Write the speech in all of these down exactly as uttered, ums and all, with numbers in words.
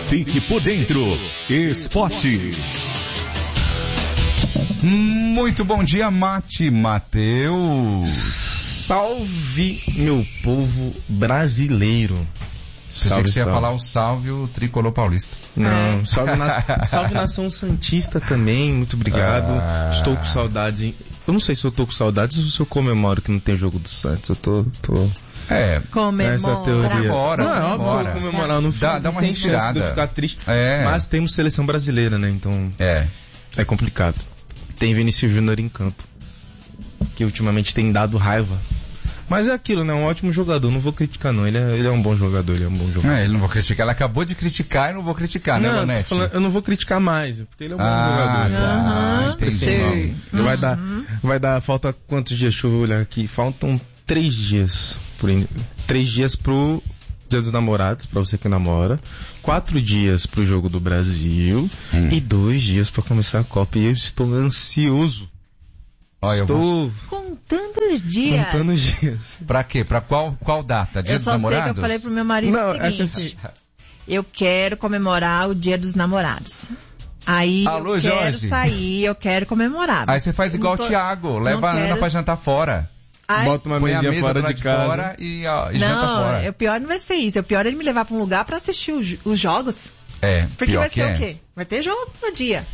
Fique por dentro. Esporte. Muito bom dia, Mate Mateus. Salve, meu povo brasileiro. Pensei salve, que você ia salve. falar o salve o tricolor paulista. Não, é. salve, na, salve nação santista também, muito obrigado. Ah. Estou com saudades. Eu não sei se eu tô com saudades ou se eu comemoro que não tem jogo do Santos. Eu tô... tô... É, comemora teoria. Agora, não, é agora. óbvio comemorar, não, dá, não dá uma tem respirada. De ficar triste. É. Mas temos seleção brasileira, né? Então é, é complicado. Tem Vinícius Júnior em campo, que ultimamente tem dado raiva. Mas é aquilo, né? Um ótimo jogador, não vou criticar não, ele é, ele é um bom jogador, ele é um bom jogador. É, ele não vou criticar, ele acabou de criticar e não vou criticar, não, né, Lonete? Eu não vou criticar mais, porque ele é um bom ah, jogador. Tá, uhum, entendi. Uhum. Vai dar, vai dar, falta quantos dias? Deixa eu olhar aqui, faltam três dias, por in... três dias pro Dia dos Namorados, pra você que namora, quatro dias pro Jogo do Brasil hum. e dois dias pra começar a Copa, e eu estou ansioso. Olha, estou... Eu vou... Contando os dias. Contando os dias. Pra quê? Pra qual, qual data? Dia eu dos Namorados? Eu só sei que eu falei pro meu marido não, o seguinte, é que assim... eu quero comemorar o Dia dos Namorados. Aí Alô, eu quero Jorge. sair, eu quero comemorar. Aí você faz igual tô... o Thiago, leva a Ana quero... pra jantar fora. Ai, bota uma põe a mesa fora de, de casa. fora e, ó, e não, janta fora. Não, o pior não vai ser isso. O pior é ele me levar pra um lugar pra assistir os, os jogos. É, porque pior vai que ser é. o quê? Vai ter jogo no dia.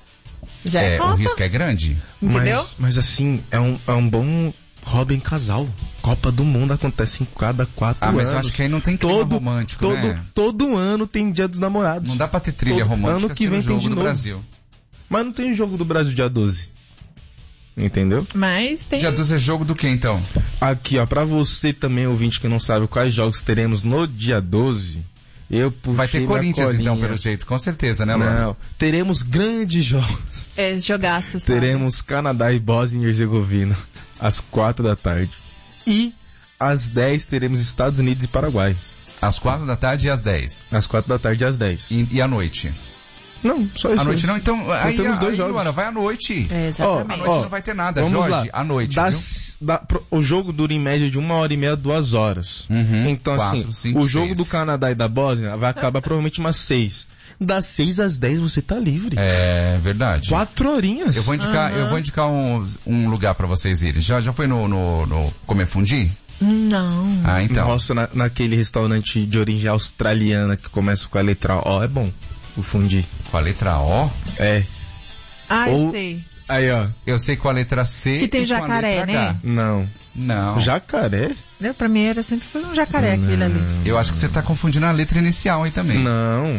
Já é, é Copa. O risco é grande. Entendeu? Mas, mas assim, é um, é um bom hobby em casal. Copa do Mundo acontece em cada quatro ah, anos. Ah, mas eu acho que aí não tem clima todo, romântico, todo, né? Todo ano tem Dia dos Namorados. Não dá pra ter trilha todo romântica ano que vem jogo tem de do novo. Brasil. Mas não tem jogo do Brasil dia doze. Entendeu? Mas tem... Dia doze é jogo do que então? Aqui, ó, pra você também, ouvinte que não sabe quais jogos teremos no dia doze, eu puxei vai ter Corinthians colinha. então, pelo jeito, com certeza, né, Luana? Não, teremos grandes jogos. É, jogaços. Teremos sabe? Canadá e Bósnia e Herzegovina, às quatro da tarde. E às dez teremos Estados Unidos e Paraguai. Às quatro da tarde e às dez? Às quatro da tarde e às dez. E, e à noite? Não, só isso. À noite não, então, aí, temos dois aí, jogos. Luana, vai à noite. É, exatamente. À noite ó, não vai ter nada, vamos Jorge, lá. à noite, das, da, pro, o jogo dura em média de uma hora e meia, duas horas. Uhum, então quatro, assim, cinco, o jogo seis. do Canadá e da Bósnia vai acabar provavelmente umas seis. Das seis às dez você tá livre. É verdade. Quatro horinhas. Eu vou indicar, uhum. eu vou indicar um, um lugar pra vocês irem. Já, já foi no, no, no Comer Fundi? Não. Ah, então. Nossa, na, naquele restaurante de origem australiana que começa com a letra O, é bom. O fundi. Com a letra O? É. Ah, Ou... eu sei. Aí, ó. Eu sei com a letra C que tem e jacaré, com a letra H. né? Não. Não. Jacaré? Não, pra mim era sempre foi um jacaré não, aquele ali. Eu acho que você tá confundindo a letra inicial aí também. Não.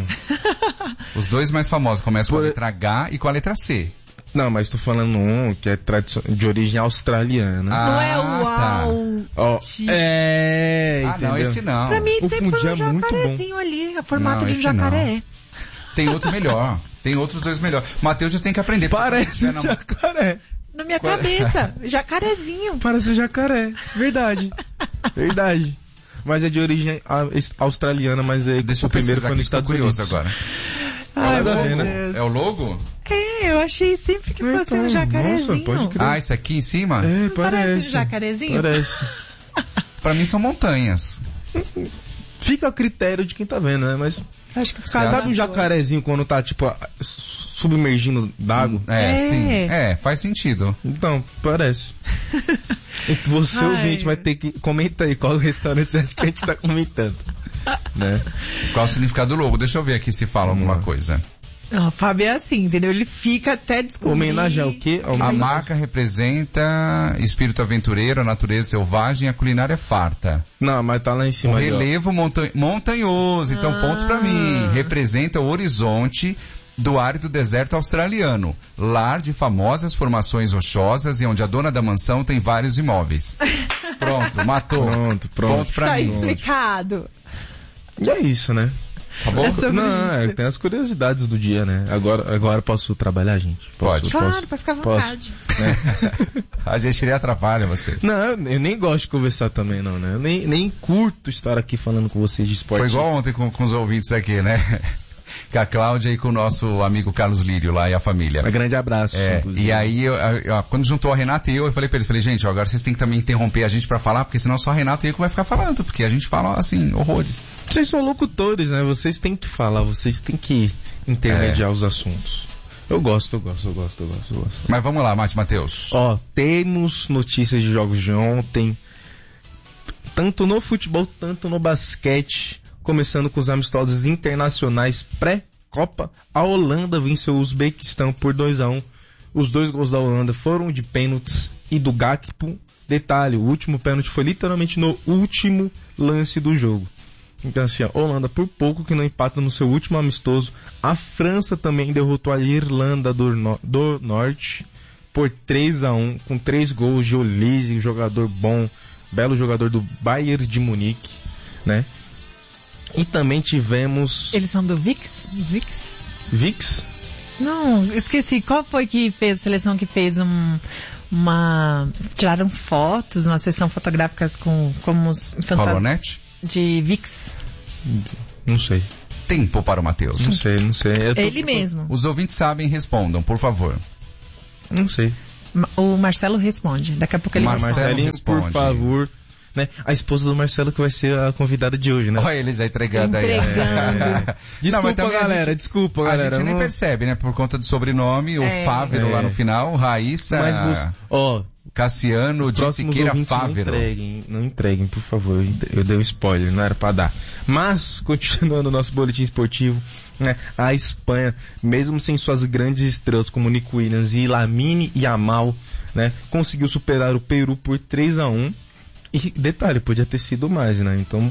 Os dois mais famosos começam Por... com a letra H e com a letra C. Não, mas tô falando um que é tradicion... de origem australiana. Ah, não é o tá. Au... Oh, é, ah, entendeu? não, esse não. Pra mim o sempre foi um é jacarezinho ali, o formato não, de um jacaré. Não. Tem outro melhor. Tem outros dois melhor. Matheus já tem que aprender. Parece um na... jacaré. Na minha Qual... cabeça, jacarezinho. Parece um jacaré, verdade. Verdade. Mas é de origem australiana, mas é Deixa o primeiro foi nos Estados curioso Unidos. agora. Ai, é, meu logo? Deus. É o logo? É, eu achei sempre que fosse então, um jacarezinho. Nossa, pode crer. Ah, isso aqui em cima? É, Não parece. parece um jacarezinho? Parece. Pra mim são montanhas. Fica a critério de quem tá vendo, né? Mas acho que sabe um jacarezinho quando tá, tipo, submergindo d'água? É, é, sim. É, faz sentido. Então, parece. Você, Ai. ouvinte, vai ter que comentar aí qual restaurante você acha que a gente tá comentando. Né? Qual o significado do logo? Deixa eu ver aqui se fala Vamos alguma lá. coisa. Não, o Fábio é assim, entendeu? Ele fica até descobrir. Homenagear o quê? A marca representa espírito aventureiro, a natureza selvagem e a culinária farta. Não, mas tá lá em cima. O ali, relevo monta- montanhoso, então Ah. ponto pra mim. Representa o horizonte do árido deserto australiano, lar de famosas formações rochosas e onde a dona da mansão tem vários imóveis. Pronto, matou. Pronto, pronto. Ponto pra Tá mim. explicado. E é isso, né? Tá bom? É sobre Não, isso. é, tem as curiosidades do dia, né? Agora, agora posso trabalhar, gente? Posso, Pode. Claro, posso, pode ficar à posso. vontade. A gente nem atrapalha você. Não, eu, eu nem gosto de conversar também, não, né? Eu nem, nem curto estar aqui falando com vocês de esporte. Foi igual ontem com, com os ouvintes aqui, né? com a Cláudia e com o nosso amigo Carlos Lírio lá e a família. Um grande abraço. É, e aí, eu, eu, quando juntou a Renata e eu, eu falei pra eles, falei, gente, ó, agora vocês têm que também interromper a gente pra falar, porque senão só a Renata e eu que vai ficar falando, porque a gente fala, assim, horrores. Vocês são locutores, né? Vocês têm que falar, vocês têm que intermediar é. os assuntos. Eu gosto, eu gosto, eu gosto, eu gosto, eu gosto. Mas vamos lá, Mate Matheus. Ó, temos notícias de jogos de ontem, tanto no futebol, tanto no basquete, começando com os amistosos internacionais pré-Copa. A Holanda venceu o Uzbequistão por dois a um. Os dois gols da Holanda foram de pênaltis e do Gakpo. Detalhe, o último pênalti foi literalmente no último lance do jogo. Então assim, a Holanda por pouco que não empata no seu último amistoso. A França também derrotou a Irlanda do, no- do Norte por três a um, com três gols de Olise, jogador bom, belo jogador do Bayern de Munique, né? E também tivemos... Eles são do Vix? Vix? Vix? Não, esqueci. Qual foi que fez a seleção que fez um, uma... Tiraram fotos, uma sessão fotográfica com como os fantasmas Rolonete? de Vix? Não sei. Tempo para o Matheus. Não sei, não sei. Eu tô- Ele mesmo. Os ouvintes sabem, respondam, por favor. Não sei. Ma- O Marcelo responde. Daqui a pouco ele Mar- responde. Marcelinho, responde. por favor. Né? A esposa do Marcelo que vai ser a convidada de hoje, né? Olha ele já entregando aí. Entregando. Desculpa, mas também a galera, gente- desculpa, A galera. gente nem não- percebe, né? Por conta do sobrenome, o É. Fávero É. lá no final, Raíssa, Mas, os- ó, Cassiano de próximos Siqueira ouvintes não Fávero. entreguem, não entreguem, por favor. Eu, eu dei um spoiler, não era pra dar. Mas, continuando o nosso boletim esportivo, né, a Espanha, mesmo sem suas grandes estrelas como Nico Williams e Lamine Yamal, né, conseguiu superar o Peru por três a um. E detalhe, podia ter sido mais, né? Então,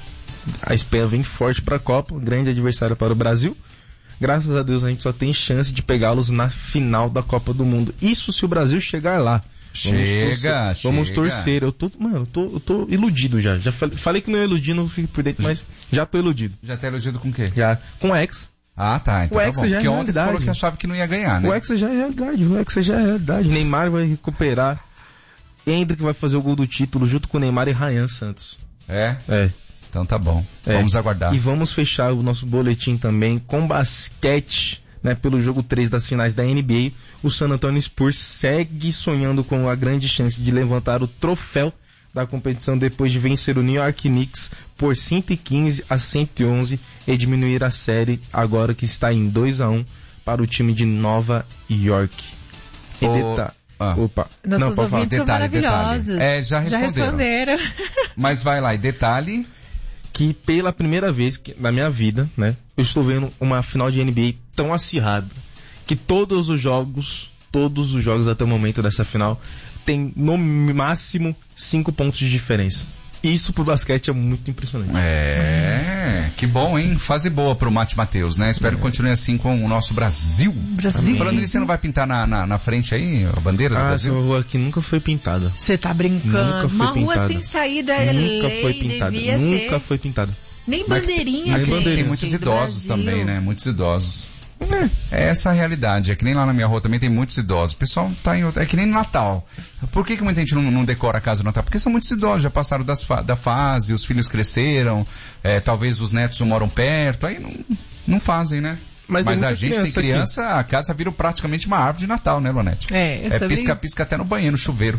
a Espanha vem forte pra Copa, grande adversário para o Brasil. Graças a Deus a gente só tem chance de pegá-los na final da Copa do Mundo. Isso se o Brasil chegar lá. Vamos Chega, torcer, chega. Vamos torcer. Eu tô, mano, eu tô, eu tô iludido já. Já falei, falei que não ia iludir, não fico por dentro, mas já tô iludido. Já tá iludido com o quê? Já. Com o Hexa. Ah, tá. Então O tá Hexa bom. já é Porque ontem você realidade. falou que achava que não ia ganhar, né? O Hexa já é realidade. O Hexa já é realidade. Neymar vai recuperar. Hendrick vai fazer o gol do título junto com o Neymar e Ryan Santos. É? É. Então tá bom. É. Vamos aguardar. E vamos fechar o nosso boletim também com basquete, né, pelo jogo três das finais da N B A. O San Antonio Spurs segue sonhando com a grande chance de levantar o troféu da competição depois de vencer o New York Knicks por cento e quinze a cento e onze e diminuir a série agora que está em dois a um para o time de Nova York. E O- deta- Ah. Opa. Nossos Não, pode falar. ouvintes são Detalhe, maravilhosos. detalhe. É, já Já responderam. responderam. Mas vai lá, e detalhe... Que pela primeira vez que, na minha vida, né, eu estou vendo uma final de N B A tão acirrada, que todos os jogos, todos os jogos até o momento dessa final, tem no máximo cinco pontos de diferença. Isso pro basquete é muito impressionante. É, que bom, hein? Fase boa pro Mate Matheus, né? Espero que continue assim com o nosso Brasil. Brasil. Falando nisso, você não vai pintar na, na, na frente aí a bandeira do Ah, essa Brasil? rua aqui nunca foi pintada. Você tá brincando. Nunca foi Uma rua pintada. sem saída é Nunca lei, foi pintada. devia Nunca ser. foi pintada. Nem Mas- bandeirinha, mas gente. bandeirinha. Tem muitos do idosos Brasil. também, né? Muitos idosos. É essa a realidade. É que nem lá na minha rua também tem muitos idosos. O pessoal tá em outra... É que nem no Natal. Por que, que muita gente não, não decora a casa do Natal? Porque são muitos idosos, já passaram das fa... da fase, os filhos cresceram, é, talvez os netos não moram perto, aí não, não fazem, né? Mas Mas, tem a muita gente tem criança criança, a casa vira praticamente uma árvore de Natal, né, Lonete? É, É sobre- pisca-pisca até no banheiro, no chuveiro.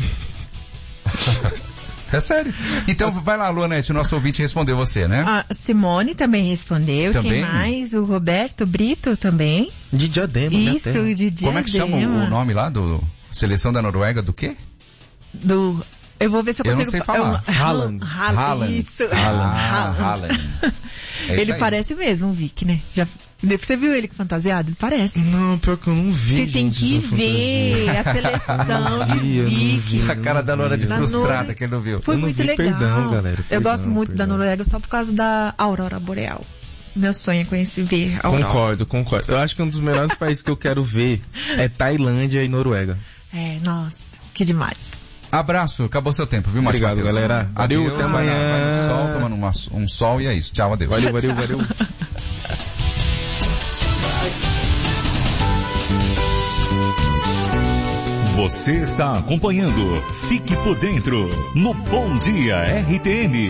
É sério. Então vai lá, Luanete, o nosso ouvinte respondeu você, né? A Simone também respondeu. Também? Quem mais? O Roberto Brito também. De Diadema, minha Isso, terra. de Diadema. Como é que chama o o nome lá do Seleção da Noruega do quê? Do... Eu vou ver se eu Eu não consigo... sei falar. É um- Haaland. Haaland. Haaland. Isso. Ah, Haaland. É isso Ele aí. parece mesmo um Vic, né? Já... Você viu ele fantasiado? Ele parece. Não, pior que eu não vi. Você tem gente, que essa ver a seleção de Eu não vi, eu não Vic. vi. A cara da Nora de Da frustrada Nora- que ele não viu. Foi Eu não muito vi, legal. perdão, galera, eu perdão, gosto muito da perdão. Noruega só por causa da Aurora Boreal. Meu sonho é conhecer ver a Aurora. Concordo, concordo. Eu acho que um dos melhores países que eu quero ver é Tailândia e Noruega. É, nossa, que demais. Abraço, acabou seu tempo, viu, Márcio Obrigado, Matheus? galera. Valeu, Adeus, até vai na- amanhã. vai no sol, tomando uma- um sol e é isso. Tchau, adeus. Valeu, valeu, valeu. Você está acompanhando Fique por Dentro no Bom Dia R T M.